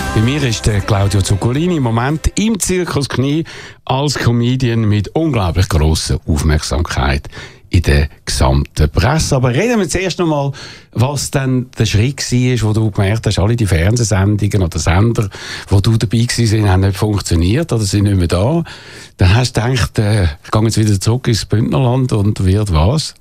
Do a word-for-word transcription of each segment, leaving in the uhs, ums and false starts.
Bei mir ist der Claudio Zuccolini im Moment im Zirkus Knie als Comedian mit unglaublich grosser Aufmerksamkeit in der gesamten Presse. Aber reden wir zuerst noch mal, was dann der Schritt war, wo du gemerkt hast, alle die Fernsehsendungen oder Sender, wo du dabei warst, haben nicht funktioniert oder sind nicht mehr da. Dann hast du gedacht, äh, ich gehe jetzt wieder zurück ins Bündnerland und wird was?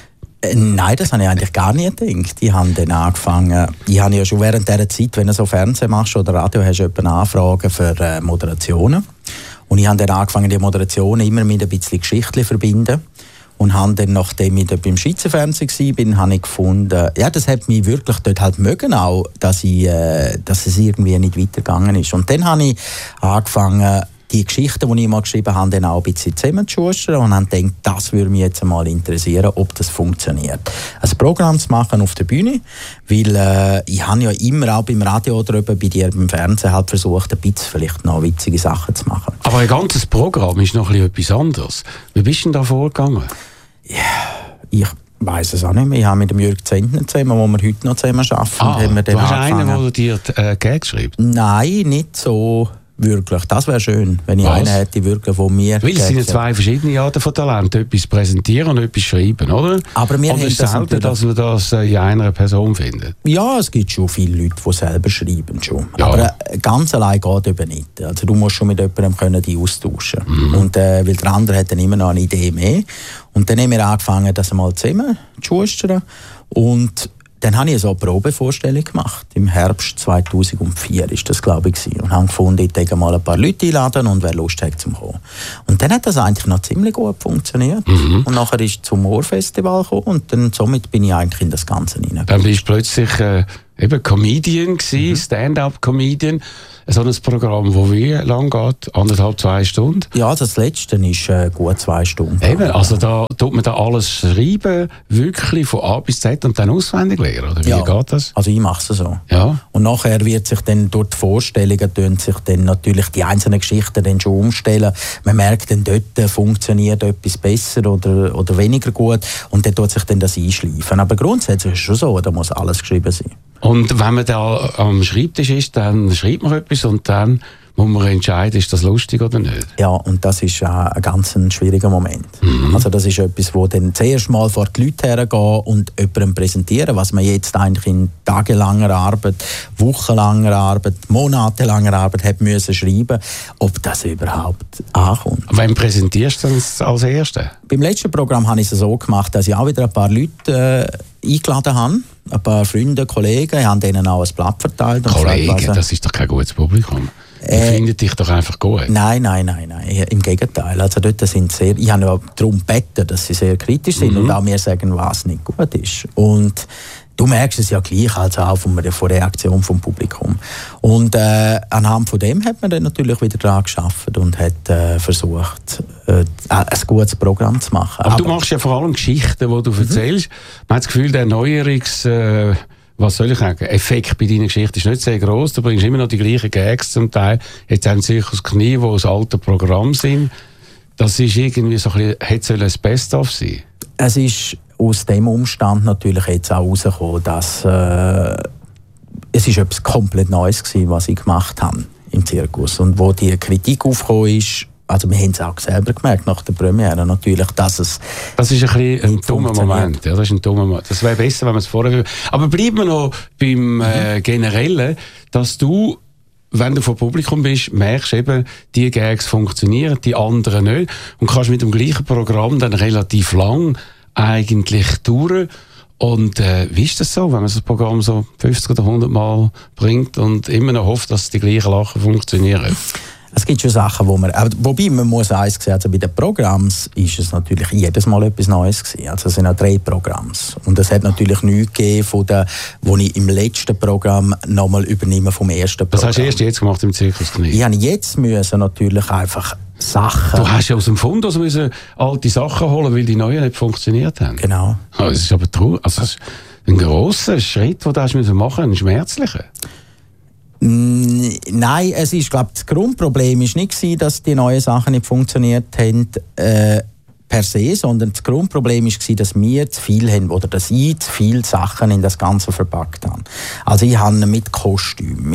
Nein, das habe ich eigentlich gar nicht gedacht. Ich habe dann angefangen, ich habe ja schon während dieser Zeit, wenn du so Fernsehen machst oder Radio, hast du etwa Anfragen für äh, Moderationen. Und ich habe dann angefangen, die Moderationen immer mit ein bisschen Geschichten zu verbinden. Und habe dann, nachdem ich beim Schweizer Fernsehen war, habe ich gefunden, ja, das hat mich wirklich dort halt mögen auch, dass, ich, äh, dass es irgendwie nicht weitergegangen ist. Und dann habe ich angefangen, die Geschichten, die ich mal geschrieben habe, dann auch ein bisschen zusammenzuschustern und habe gedacht, das würde mich jetzt einmal interessieren, ob das funktioniert. Ein Programm zu machen auf der Bühne, weil äh, ich habe ja immer auch beim Radio oder bei dir beim Fernsehen halt versucht, ein bisschen vielleicht noch witzige Sachen zu machen. Aber ein ganzes Programm ist noch ein bisschen etwas anderes. Wie bist du denn da vorgegangen? Ja, ich weiss es auch nicht mehr. Ich habe mit dem Jürg Zentner zusammen, wo wir heute noch zusammen arbeiten. Ah, haben wir dann du hast angefangen. einen, der dir äh, Gags schreibt? Nein, nicht so wirklich. Das wäre schön, wenn ich Was? einen hätte, wirklich, wo mir... Weil es sind ja zwei verschiedene Arten von Talent. Etwas präsentieren und etwas schreiben, oder? Aber wir und es ist das selten, dass man das in einer Person findet. Ja, es gibt schon viele Leute, die selber schreiben. Schon. Ja. Aber äh, ganz allein geht eben nicht. Also du musst schon mit jemandem können die austauschen. Mhm. Und, äh, weil der andere hat dann immer noch eine Idee mehr. Und dann haben wir angefangen, das einmal zusammen zu schustern. Und dann habe ich so eine Probevorstellung gemacht. Im Herbst zweitausendvier war das, glaube ich. Und habe gefunden, ich denke mal ein paar Leute einladen und wer Lust hat zum kommen. Und dann hat das eigentlich noch ziemlich gut funktioniert. Mhm. Und nachher ist zum Humorfestival gekommen und dann, somit bin ich eigentlich in das Ganze hinein. Dann bist du plötzlich äh, eben Comedian gewesen, Mhm. Stand-up-Comedian. So ein Programm, das wie lang geht? Anderthalb, zwei Stunden? Ja, das letzte ist äh, gut zwei Stunden. Eben, also da tut man da alles schreiben, wirklich von A bis Z und dann auswendig lernen, oder wie Ja. geht das? Also ich mache es so. Ja. Und nachher wird sich dann durch die Vorstellungen tun sich dann natürlich die einzelnen Geschichten dann schon umstellen. Man merkt dann, dort funktioniert etwas besser oder, oder weniger gut und dann tut sich dann das einschleifen. Aber grundsätzlich ist es schon so, da muss alles geschrieben sein. Und wenn man da am Schreibtisch ist, dann schreibt man etwas und dann muss man entscheiden, ist das lustig oder nicht. Ja, und das ist äh, ein ganz ein schwieriger Moment. Mhm. Also das ist etwas, wo dann zuerst mal vor die Leute hergehen und jemandem präsentieren, was man jetzt eigentlich in tagelanger Arbeit, wochenlanger Arbeit, monatelanger Arbeit hat müssen schreiben, ob das überhaupt ankommt. Wem präsentierst du das als Erstes? Beim letzten Programm habe ich es so gemacht, dass ich auch wieder ein paar Leute äh, eingeladen habe. Ein paar Freunde, Kollegen. Ich habe denen auch ein Blatt verteilt. Und Kollegen, gesagt, was, das ist doch kein gutes Publikum. Die Äh, finden dich doch einfach gut. Nein, nein, nein, nein. Im Gegenteil. Also dort sind sehr, ich habe ja darum gebeten, dass sie sehr kritisch sind mhm. und auch mir sagen, was nicht gut ist. Und du merkst es ja gleich, also auch von der Reaktion vom Publikum. Und äh, anhand von dem hat man dann natürlich wieder daran gearbeitet und hat äh, versucht, äh, ein gutes Programm zu machen. Aber, Aber du machst ja vor allem Geschichten, die du mhm. erzählst. Man hat das Gefühl, der Neuerungs... Äh, was soll ich sagen? Effekt bei deiner Geschichte ist nicht sehr gross. Du bringst immer noch die gleichen Gags zum Teil. Jetzt haben sie Zirkus Knie, die ein altes Programm sind. Das ist irgendwie so ein bisschen, hätte ein Best-of sein. Es ist aus dem Umstand natürlich jetzt auch herausgekommen, dass äh, es ist etwas komplett Neues gewesen, was ich gemacht habe im Zirkus. Und wo die Kritik aufgekommen ist, also wir haben es auch selber gemerkt nach der Premiere natürlich, dass es das ist ein bisschen ein dummer Moment. Ja, das ist ein dummer Moment. Das wäre besser, wenn man es vorher... Aber bleiben wir noch beim äh, Generellen, dass du, wenn du vor Publikum bist, merkst eben, die Gags funktionieren, die anderen nicht. Und kannst mit dem gleichen Programm dann relativ lang eigentlich touren. Und äh, wie ist das so, wenn man das Programm so fünfzig oder hundert Mal bringt und immer noch hofft, dass die gleichen Lachen funktionieren? Es gibt schon Sachen, wo man, wobei man muss eins sehen, also bei den Programms ist es natürlich jedes Mal etwas Neues gewesen. Also es sind auch drei Programms. Und es hat natürlich nichts gegeben, von der, wo ich im letzten Programm nochmal übernehme vom ersten Programm. Das hast du erst jetzt gemacht im Zirkus Knie? Ich habe jetzt müssen natürlich einfach Sachen... Du hast ja aus dem Fundus müssen alte Sachen holen, weil die neuen nicht funktioniert haben. Genau. Oh, das ist aber traurig. Also das ist ein grosser Schritt, den du hast müssen machen, ein schmerzlicher. Nein, es ist, glaube das Grundproblem ist nicht gewesen, dass die neuen Sachen nicht funktioniert haben äh, per se, sondern das Grundproblem ist gewesen, dass wir zu viel haben oder dass ich zu viele Sachen in das Ganze verpackt habe. Also ich habe mit Kostüm, mit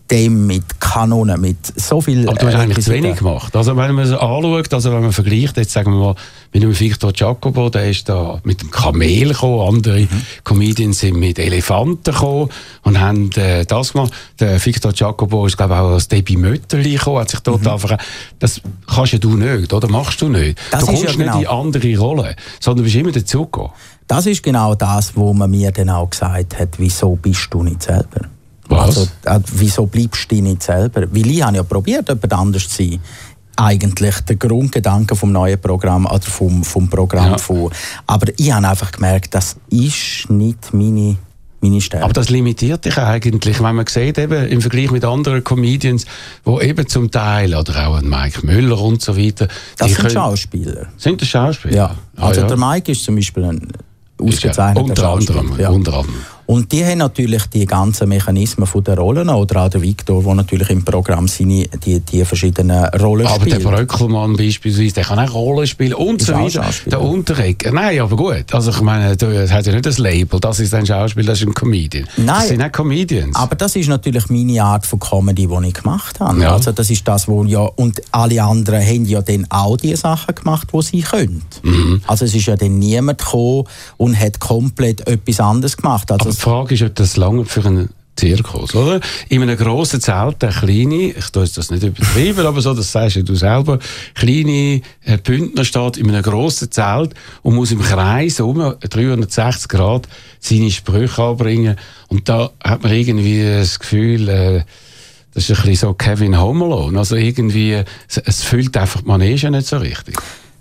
dem, mit Kanonen, mit so viel... Aber du hast eigentlich zu wenig gemacht. Also wenn man es anschaut, also wenn man vergleicht, jetzt sagen wir mal, mit dem Victor Giacobo, der ist da mit dem Kamel gekommen, andere mhm. Comedians sind mit Elefanten gekommen und haben äh, das gemacht. Der Victor Giacobo ist, glaube ich, auch als Debbie Mötterli gekommen, hat sich total mhm. verkauft. Das kannst ja du nicht, oder? Machst du nicht. Das du kommst ja genau. nicht in andere Rollen, sondern du bist immer dazugekommen. Das ist genau das, wo man mir dann auch gesagt hat, wieso bist du nicht selber? Was? Also, äh, wieso bleibst du nicht selber? Weil ich habe ja probiert, jemand anders zu sein. Eigentlich der Grundgedanke vom neuen Programm oder vom, vom Programm ja. von. Aber ich habe einfach gemerkt, das ist nicht meine, meine Stärke. Aber das limitiert dich eigentlich, wenn man sieht, eben im Vergleich mit anderen Comedians, wo eben zum Teil, oder auch ein Mike Müller und so weiter. Das sind können, Schauspieler. Sind das Schauspieler? Ja. Also ah, ja. der Mike ist zum Beispiel ein ausgezeichneter unter Schauspieler. Anderem, ja. unter anderem. Und die haben natürlich die ganzen Mechanismen von der Rollen, oder auch der Victor, der natürlich im Programm seine, die, die verschiedenen Rollen aber spielt. Aber der Bröckelmann beispielsweise, der kann auch Rollen spielen und so weiter. Der Unterreger, nein, aber gut. Also ich meine, das hat ja nicht das Label, das ist ein Schauspieler, das ist ein Comedian. Nein, das sind auch Comedians. Aber das ist natürlich meine Art von Comedy, die ich gemacht habe. Ja. Also das ist das, wo ja, und alle anderen haben ja dann auch die Sachen gemacht, die sie können. Mhm. Also es ist ja dann niemand gekommen und hat komplett etwas anderes gemacht. Also aber die Frage ist, ob das lange für einen Zirkus, oder? In einem grossen Zelt, der kleine, ich tue das nicht übertrieben, aber so, das sagst du selber, kleine Herr Bündner steht in einem grossen Zelt und muss im Kreis um dreihundertsechzig Grad seine Sprüche anbringen. Und da hat man irgendwie das Gefühl, äh, das ist ein bisschen so Kevin Home Alone. Also irgendwie, es, es füllt einfach die Manege nicht so richtig.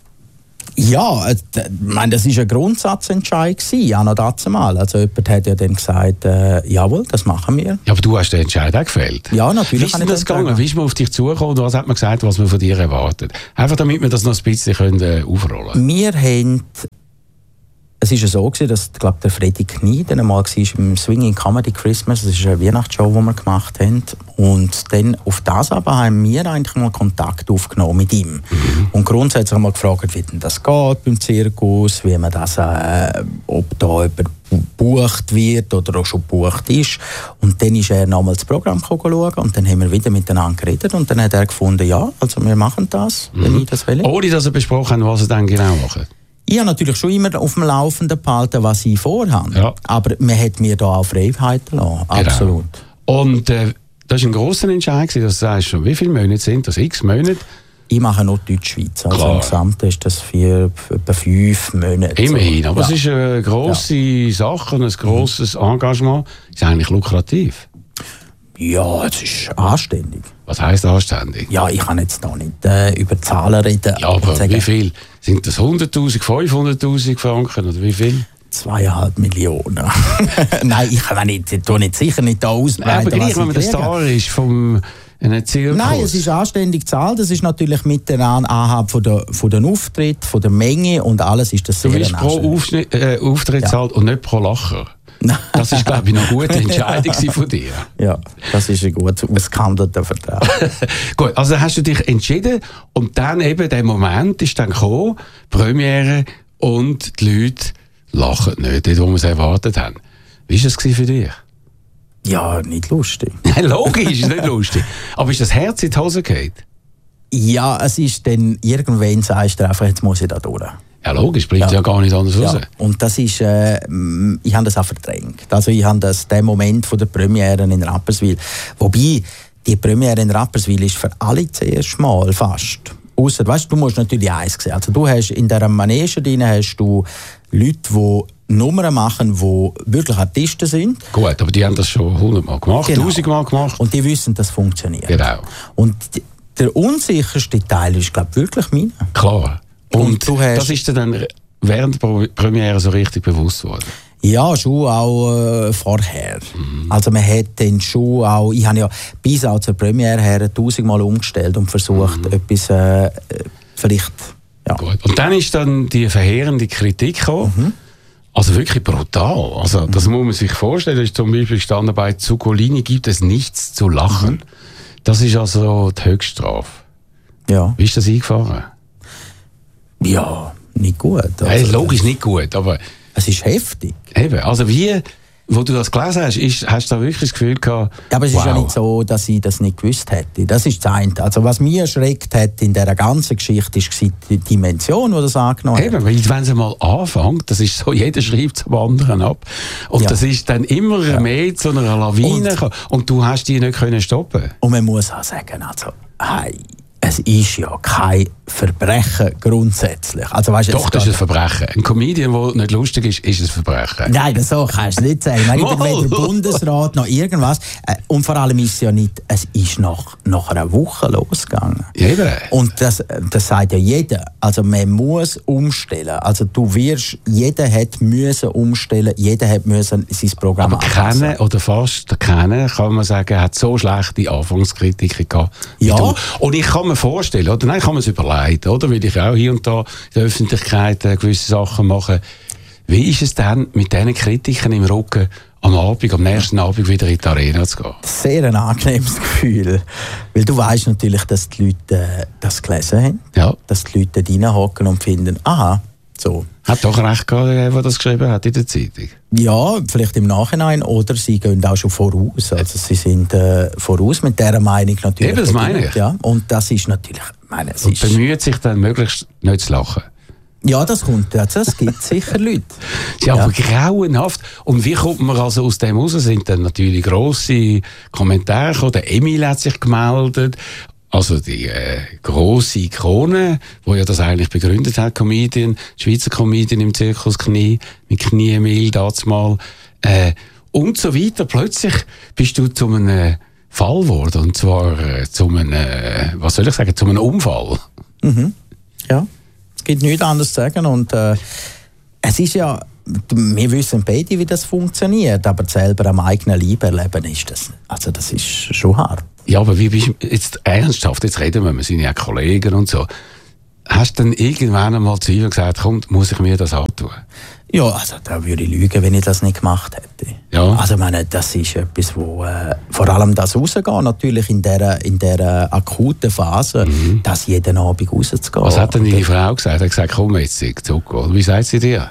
Ja, ich meine, das war ein Grundsatzentscheid, auch noch dazu mal. Also jemand hat ja dann gesagt, äh, jawohl, das machen wir. Ja, aber du hast den Entscheid auch gefällt. Ja, natürlich. Wie ist denn das gegangen? Wie ist man auf dich zugekommen? Was hat man gesagt, was man von dir erwartet? Einfach damit wir das noch ein bisschen können, äh, aufrollen können. Wir haben... Es war ja so, dass glaub, der Freddy Knie dann einmal war im Swinging Comedy Christmas. Das ist eine Weihnachtsshow, die wir gemacht haben. Und dann auf das aber haben wir eigentlich mal Kontakt aufgenommen mit ihm. Mhm. Und grundsätzlich haben wir gefragt, wie denn das geht beim Zirkus, wie man das, äh, ob da jemand gebucht wird oder auch schon gebucht ist. Und dann ist er nochmal das Programm schauen und dann haben wir wieder miteinander geredet und dann hat er gefunden, ja, also wir machen das, mhm. wenn ich das will. Ohne dass er besprochen hat, was er dann genau macht. Ich habe natürlich schon immer auf dem Laufenden behalten, was ich vorhabe. Ja. Aber man hat mir da auch Freiheiten lassen. Absolut. Genau. Und äh, das war ein grosser Entscheid, dass du sagst, schon, wie viele Monate sind das? X Monate? Ich mache nur Deutschschweiz. Also im Gesamten ist das vier, etwa fünf Monate. Immerhin, so. Aber ja. es ist eine grosse ja. Sache, ein grosses mhm. Engagement. Ist eigentlich lukrativ. Ja, es ist anständig. Was heisst anständig? Ja, ich kann jetzt noch nicht äh, über Zahlen reden. Ja, aber sagen, wie viel? Sind das hunderttausend, fünfhunderttausend Franken oder wie viel? Zweieinhalb Millionen. Nein, ich kann nicht, ich tue nicht sicher nicht da ausbreiten. Aber gleich, wenn man der Star ist vom einem Zirkus. Nein, es ist anständig gezahlt. Das ist natürlich mit der Anhab von der, von den Auftritt, von der Menge und alles ist das sehr Du bist pro Aufschnitt, äh, Auftritt ja. zahlt und nicht pro Lacher. Das ist, glaube ich, noch eine gute Entscheidung von dir. Ja, das ist ein gut ausgehandelter Vertrag. Gut, also hast du dich entschieden und dann eben der Moment ist dann gekommen, Premiere und die Leute lachen nicht, dort, wo wir es erwartet haben. Wie war das für dich? Ja, nicht lustig. Logisch, ist nicht lustig. Aber ist das Herz in die Hose gefallen? Ja, es ist dann, irgendwann sagst du einfach, jetzt muss ich da durch. Ja, logisch, bleibt ja, ja gar nicht anders raus. Ja. Und das ist, äh, ich habe das auch verdrängt. Also ich habe das, den Moment von der Premiere in Rapperswil, wobei die Premiere in Rapperswil ist für alle das erste Mal fast. Ausser, weißt, du musst natürlich eins sehen. Also du hast in dieser Manege drin hast du Leute, die Nummern machen, die wirklich Artisten sind. Gut, aber die haben das schon hundertmal gemacht, genau. tausendmal gemacht. Und die wissen, dass es funktioniert. Genau. Und die, der unsicherste Teil ist, glaube ich, wirklich meiner. Klar. Und, Und du hast, das ist dir dann während der Premiere so richtig bewusst worden? Ja, schon auch äh, vorher. Mhm. Also man hat dann schon auch, ich habe ja bis auch zur Premiere her tausendmal umgestellt und versucht, mhm. etwas äh, vielleicht, ja. Gut. Und dann ist dann die verheerende Kritik gekommen. Mhm. Also wirklich brutal. Also das muss man sich vorstellen. Da ist zum Beispiel gestanden, bei Zuccolini gibt es nichts zu lachen. Mhm. Das ist also die Höchststrafe. Ja. Wie ist das eingefahren? Ja, nicht gut. Also, hey, logisch nicht gut, aber... Es ist heftig. Eben, also wie wo du das gelesen hast, ist, hast du da wirklich das Gefühl gehabt, ja, aber es wow. ist ja nicht so, dass ich das nicht gewusst hätte. Das ist das eine. Also was mich erschreckt hat in dieser ganzen Geschichte, ist die Dimension, die das angenommen hat. Eben, weil wenn sie mal anfängt, das ist so, jeder schreibt zum anderen ab. Und ja. das ist dann immer ja. mehr zu einer Lawine und, und du hast die nicht können stoppen. Und man muss auch sagen, also, hey, es ist ja kein Verbrechen grundsätzlich. Also, weißt, doch, das ist ein Verbrechen. Ein Comedian, der nicht lustig ist, ist ein Verbrechen. Nein, das so kannst du nicht sagen. Ich meine, weder der Bundesrat noch irgendwas. Und vor allem ist es ja nicht, es ist nach, nach einer Woche losgegangen. Eben. Und das, das sagt ja jeder. Also man muss umstellen. Also du wirst, jeder hat müssen umstellen, jeder hat müssen sein Programm aber anpassen. Keiner oder fast keiner, kann man sagen, hat so schlechte Anfangskritiken gehabt. Ja. Du. Und ich kann mir vorstellen, oder nein, ich kann mir es überleiten, oder? Weil ich auch hier und da in der Öffentlichkeit äh, gewisse Sachen mache. Wie ist es denn, mit diesen Kritiken im Rücken am Abend, am nächsten Abend wieder in die Arena zu gehen? Sehr ein angenehmes Gefühl. Weil du weißt natürlich, dass die Leute äh, das gelesen haben. Ja. Dass die Leute da reinhocken und finden, aha, so. Hat doch recht gehabt, der das geschrieben hat in der Zeitung. Ja, vielleicht im Nachhinein, oder sie gehen auch schon voraus. Also sie sind äh, voraus mit dieser Meinung natürlich. Eben, das meine ich. Ja, und das ist natürlich... Meine, es und ist bemüht sich dann möglichst nicht zu lachen. Ja, das kommt. Also, es gibt sicher Leute. Ja, aber ja. grauenhaft. Und wie kommt man also aus dem raus? Es sind dann natürlich grosse Kommentare gekommen. Der Emil hat sich gemeldet. Also die äh, grosse Ikone, die ja das eigentlich begründet hat, Comedian, die Schweizer Comedian im Zirkus Knie, mit Knie-Emil dazumal. Äh, und so weiter. Plötzlich bist du zu einem Fall geworden. Und zwar äh, zu einem, äh, was soll ich sagen, zu einem Unfall. Mhm. Ja. Es gibt nichts anderes zu sagen. Und äh, es ist ja, wir wissen beide, wie das funktioniert, aber selber am eigenen Leib erleben ist das, also das ist schon hart. Ja, aber wie bist du jetzt ernsthaft, jetzt reden wir, wir sind ja Kollegen und so. Hast du dann irgendwann einmal zu ihm gesagt, komm, muss ich mir das antun? Ja, also da würde ich lügen, wenn ich das nicht gemacht hätte. Ja. Also ich meine, das ist etwas, wo äh, vor allem das rausgehen, natürlich in dieser in der akuten Phase, mhm. das jeden Abend rauszugehen. Was hat denn deine Frau gesagt? Er hat gesagt, komm jetzt, zurück. Wie sagt sie dir?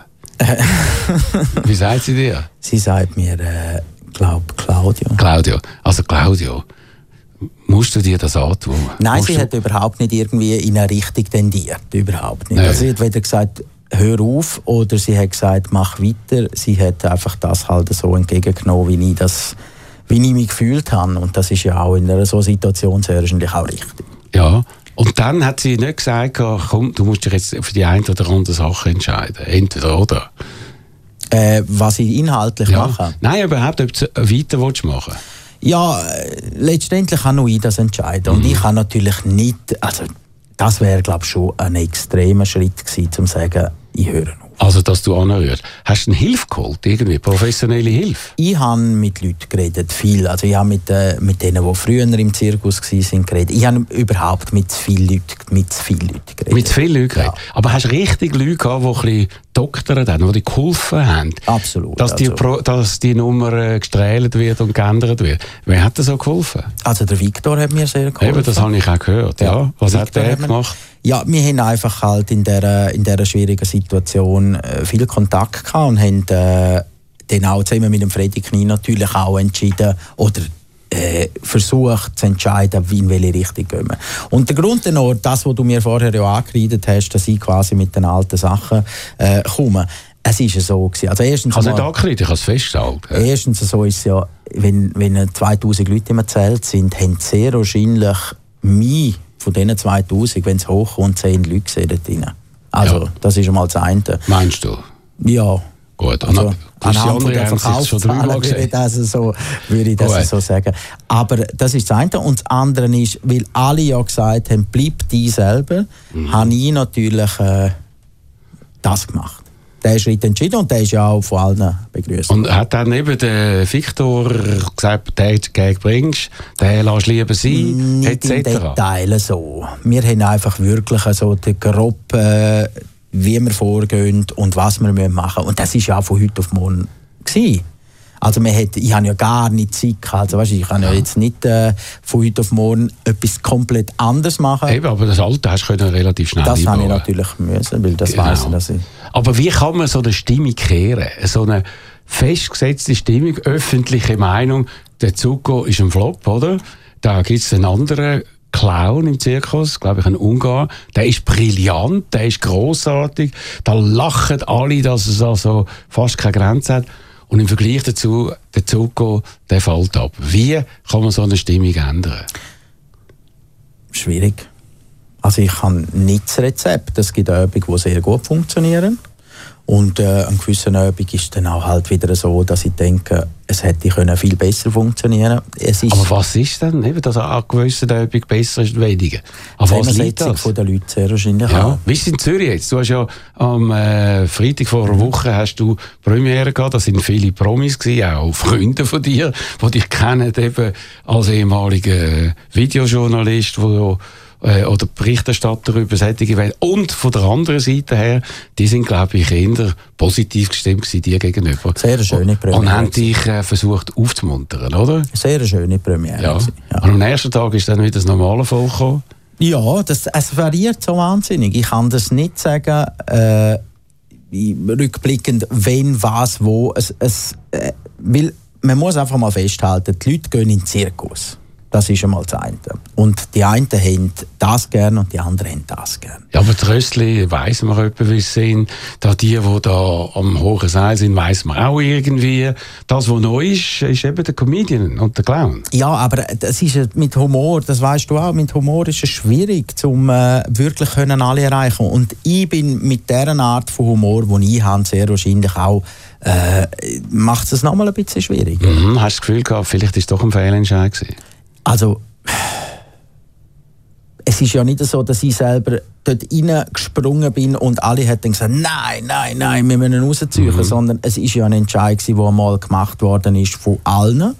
Wie sagt sie dir? Sie sagt mir, äh, glaub, Claudio. Claudio. Also Claudio, musst du dir das antun? Nein, musst sie du... hat überhaupt nicht irgendwie in eine Richtung tendiert. Überhaupt nicht. Nein. Also sie hat weder gesagt, hör auf, oder sie hat gesagt, mach weiter. Sie hat einfach das halt so entgegengenommen, wie ich, das, wie ich mich gefühlt habe. Und das ist ja auch in einer so Situation sehr wahrscheinlich auch richtig. Ja. Und dann hat sie nicht gesagt, komm, du musst dich jetzt für die eine oder andere Sache entscheiden. Entweder oder. Äh, was ich inhaltlich ja. mache? Nein, überhaupt, ob du weiter machen willst. Ja, letztendlich kann nur ich das entscheiden. Mhm. Und ich kann natürlich nicht, also das wäre, glaube ich, schon ein extremer Schritt gewesen, um zu sagen, ich höre auf. Also, dass du anhörst. Hast du eine Hilfe geholt, irgendwie, professionelle Hilfe? Ich habe mit Leuten geredet, viel. Also ich habe mit, äh, mit denen, die früher im Zirkus waren, geredet. Ich habe überhaupt mit zu vielen Leuten, mit zu vielen Leuten geredet. Mit zu vielen Leuten geredet? Ja. Aber hast du richtig Leute gehabt, die ein bisschen doktert haben, die dir geholfen haben? Absolut. Dass die, also. dass die Nummer äh, gestrahlt wird und geändert wird. Wer hat dir so geholfen? Also der Viktor hat mir sehr geholfen. Eben, das habe ich auch gehört. Ja. Ja. Was Victor hat der hat gemacht? Ja, wir haben einfach halt in dieser, in dieser schwierigen Situation äh, viel Kontakt gehabt und haben äh, dann auch zusammen mit dem Freddy Knie natürlich auch entschieden oder äh, versucht zu entscheiden, wie in welche Richtung gehen wir. Und der Grund dann auch, das, was du mir vorher ja angeredet hast, dass ich quasi mit den alten Sachen äh, komme, es ist ja so gewesen. Also erstens ich habe es nicht angekriegt, ich habe es festgestellt. Ja. Erstens so ist es ja, wenn, wenn zweitausend Leute im Zelt sind, haben sehr wahrscheinlich mich von diesen zweitausend, wenn es hochkommt, zehn Leute sehen dort drin. Also, ja. Das ist einmal das eine. Meinst du? Ja. Gut, also, anhand von der Verkaufszahlen würde ich das, so, würde ich das so sagen. Aber das ist das eine. Und das andere ist, weil alle ja gesagt haben, bleib die selber, mhm. habe ich natürlich äh, das gemacht. Der Schritt entschieden und der ist ja auch von allen begrüßt. Und hat dann eben der Viktor gesagt, den Gag bringst, den lässt lieber sein, Nicht et cetera? Nicht in Details so. Wir haben einfach wirklich so den grob, äh, wie wir vorgehen und was wir machen müssen. Und das war ja auch von heute auf morgen gewesen. Also wir hat, ich habe ja gar nicht Zeit gehabt. Also, weißt, ich kann ja jetzt nicht äh, von heute auf morgen etwas komplett anderes machen. Eben, aber das Alter hast du relativ schnell Das einbauen. habe ich natürlich müssen, weil das genau. weiss ich, dass ich... Aber wie kann man so eine Stimme kehren? So eine, festgesetzte Stimmung, öffentliche Meinung, der Zuko ist ein Flop, oder? Da gibt es einen anderen Clown im Zirkus, glaube ich, ein Ungar. Der ist brillant, der ist grossartig. Da lachen alle, dass es also fast keine Grenze hat. Und im Vergleich dazu, der Zuko, der fällt ab. Wie kann man so eine Stimmung ändern? Schwierig. Also ich habe nicht das Rezept. Es gibt Übungen, die sehr gut funktionieren. Und äh, an gewissen Übungen ist es dann auch halt wieder so, dass ich denke, es hätte können viel besser funktionieren. Es ist aber was ist denn, eben, dass an gewissen Übungen besser ist als weniger? An was liegt das? Von den Leuten sehr wahrscheinlich ja. auch. Wie ist es in Zürich jetzt? Du hast ja am äh, Freitag vor einer Woche hast du Premiere gehabt, da sind viele Promis gewesen, auch Freunde von dir, die dich kennen, eben als ehemaliger Videojournalist, wo oder Berichterstatter über solche Welt. Und von der anderen Seite her, die sind, glaube ich, eher positiv gestimmt gewesen, dir gegenüber. Sehr schöne Premiere. Und haben dich äh, versucht aufzumuntern, oder? Sehr schöne Premiere. Ja. Ja. Und am nächsten Tag ist dann wieder das normale Volk gekommen? Ja, das, es variiert so wahnsinnig. Ich kann das nicht sagen, äh, rückblickend, wenn, was, wo. Es, es, äh, weil man muss einfach mal festhalten, die Leute gehen in den Zirkus. Das ist einmal das eine. Und die einen haben das gern und die anderen haben das gern. Ja, aber die Röstli weiss man etwa, wie sie sind. Da die, die da am hohen Seil sind, weiss man auch irgendwie. Das, was neu ist, ist eben der Comedian und der Clown. Ja, aber das ist mit Humor, das weißt du auch, mit Humor ist es schwierig, um äh, wirklich können alle erreichen. Und ich bin mit dieser Art von Humor, die ich habe, sehr wahrscheinlich auch äh, macht es nochmal ein bisschen schwieriger. Mhm, hast du das Gefühl gehabt, vielleicht war es doch ein Fehlentscheid gewesen? Also, es ist ja nicht so, dass ich selber dort reingesprungen bin und alle hätten gesagt, nein, nein, nein, wir müssen rausziehen, mhm. sondern es ist ja ein Entscheid, der einmal gemacht worden ist von allen.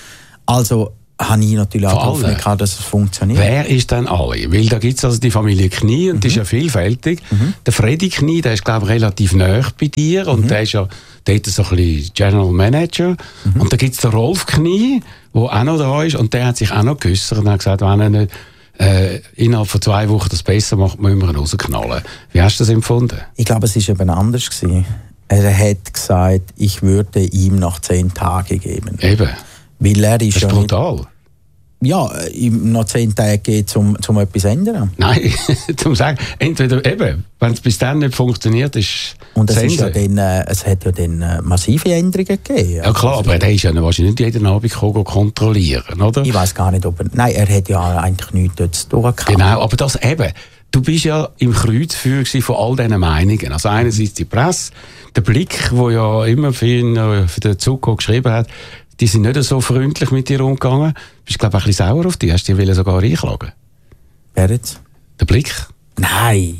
Also habe ich natürlich auch die Hoffnung gehabt, dass es funktioniert. Wer ist denn alle? Weil da gibt es also die Familie Knie und mhm. die ist ja vielfältig. Mhm. Der Freddy Knie, der ist, glaube ich, relativ nahe bei dir und mhm. der ist ja dort so ein bisschen General Manager. Mhm. Und da gibt es den Rolf Knie, der auch noch da ist und der hat sich auch noch geäussert und hat gesagt, wenn er nicht äh, innerhalb von zwei Wochen das besser macht, müssen wir ihn rausknallen. Wie hast du das empfunden? Ich glaube, es war eben anders gewesen. Er hat gesagt, ich würde ihm noch zehn Tage geben. Eben. Weil er ist das ist brutal. Nicht, ja, ihm noch zehn Tage geht, um, um etwas zu ändern. Nein, zum sagen, entweder eben, wenn es bis dann nicht funktioniert, ist und es, ist ja dann, äh, es hat ja dann äh, massive Änderungen gegeben. Ja klar, aber er ist ja wahrscheinlich nicht jeden Abend gekommen, kontrollieren, oder? Ich weiß gar nicht, ob er... Nein, er hat ja eigentlich nichts dort zu tun gehabt. Genau, aber das eben... Du bist ja im Kreuzfeuer von all diesen Meinungen. Also einerseits die Presse, der Blick, der ja immer für, ihn, für den Zuko geschrieben hat, die sind nicht so freundlich mit dir umgegangen. Du bist, glaube ich, ein bisschen sauer auf dich. Hast du die sogar einklagen? Wer jetzt? Der Blick? Nein.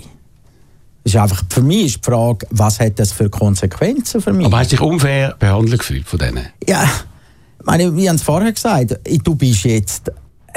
Das ist einfach, für mich ist die Frage, was hat das für Konsequenzen für mich? Aber hast du dich unfair behandelt gefühlt von denen? Ja, ich meine, wie haben es vorher gesagt, du bist jetzt...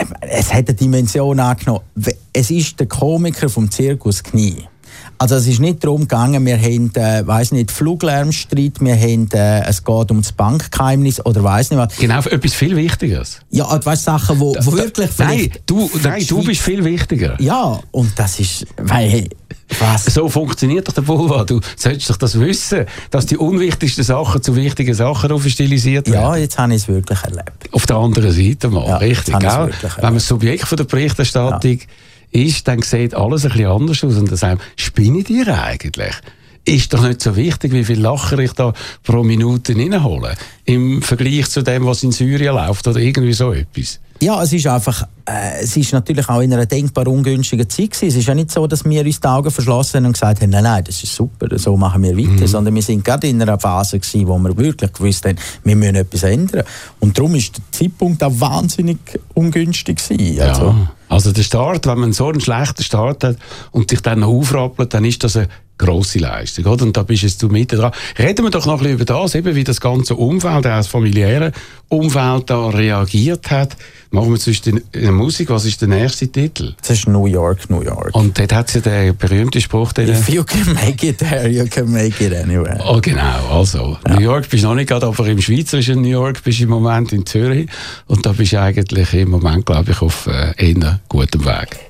Es hat eine Dimension angenommen. Es ist der Komiker vom Zirkus Knie. Also es ist nicht darum gegangen, wir haben, äh, weiss nicht, Fluglärmstreit, wir haben, äh, es geht um das Bankgeheimnis oder weiss nicht was. Genau, etwas viel Wichtigeres. Ja, du weißt Sachen, wo, wo wirklich nein, du, nein, du bist viel wichtiger. Ja, und das ist, weil, was? So funktioniert doch der Boulevard. Du solltest doch das wissen, dass die unwichtigsten Sachen zu wichtigen Sachen aufstilisiert werden. Ja, jetzt habe ich es wirklich erlebt. Auf der anderen Seite mal, ja, richtig, gell? Wenn man das Subjekt von der Berichterstattung ja. ist, dann sieht alles ein bisschen anders aus. Und dann sagen, spinne ich dir eigentlich? Ist doch nicht so wichtig, wie viel Lacher ich da pro Minute reinhole. Im Vergleich zu dem, was in Syrien läuft oder irgendwie so etwas. Ja, es ist einfach, äh, es ist natürlich auch in einer denkbar ungünstigen Zeit gewesen. Es ist ja nicht so, dass wir uns die Augen verschlossen haben und gesagt haben, nein, nein, das ist super, so machen wir weiter. Mhm. Sondern wir sind gerade in einer Phase gewesen, wo wir wirklich gewusst haben, wir müssen etwas ändern. Und darum ist der Zeitpunkt auch wahnsinnig ungünstig gewesen. Also, ja. Also der Start, wenn man so einen schlechten Start hat und sich dann noch aufrappelt, dann ist das eine grosse Leistung, oder? Und da bist jetzt du mit dran. Reden wir doch noch ein bisschen über das, eben wie das ganze Umfeld, auch das familiäre Umfeld da reagiert hat. Machen wir zwischen in der Musik, was ist der nächste Titel? Das ist New York, New York. Und dort hat es ja den berühmten Spruch, den... If you can make it there, you can make it anywhere. Oh genau, also. Ja. New York bist du noch nicht gerade, aber im schweizerischen New York bist du im Moment in Zürich. Und da bist du eigentlich im Moment, glaube ich, auf äh, eher gutem Weg.